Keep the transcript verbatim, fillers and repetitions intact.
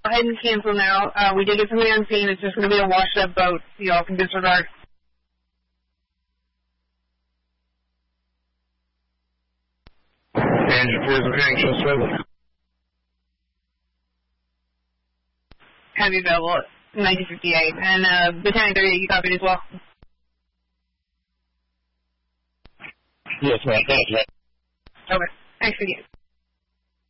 Go ahead and cancel now. Uh, we did get somebody on scene. It's just going to be a washed-up boat. So y'all can disregard. Engine four is okay. Show swivel. Heavy available at nineteen fifty-eight. And uh, Battalion thirty-eight, you copied as well? Yes, ma'am. Thank you. Okay. Thanks again.